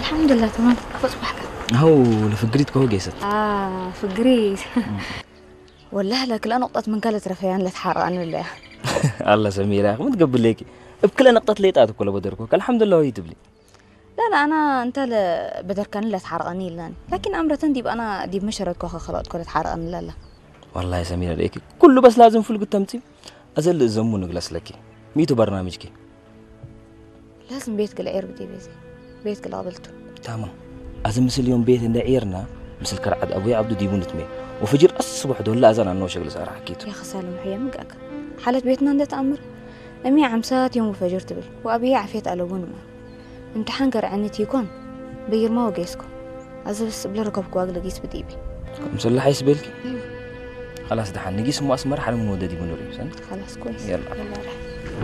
الحمد لله تمام. كيف صبحك؟ هو لفقريت كهو جيست. فقريت. والله لك لا نقطة من كالة رفيان لتحرقني ولا. الله سميرة أخي متقبل ليكي بكل نقطة ليتاتك ولا بدركوك الحمد لله يتبلي. لا أنا أنت بدركان لا تحرقني لان لكن أمرة ديب أنا ديب مشرد كوخة خلاص كل تحرقني لا. والله يا سميرة ليكي كله بس لازم فلق التمتي أزل الزمون نجلس لكي ميتو برنامجك لازم بيتك العير بدي بيتك اللي قابلته تمام. أزم مثل يوم بيت إن عيرنا مثل كرعد أبوي عبدو ديبون تمي وفجر الصبح دول لا أزال عنو شغل صار حكيته يا خسالة محيا مقاك حالة بيتنا عندها تأمر أمي عمسات يوم فجر تبل وأبي عفيت ألوون ما امتحان قرعني تيكون بير ما وقيسكو بس بلا ركبك واقل قيس بديبي مسلح يسبلك أيوه خلاص دحين نجي اسمه أسمر حرم من وددي بنوري سن خلاص كويس يلا رح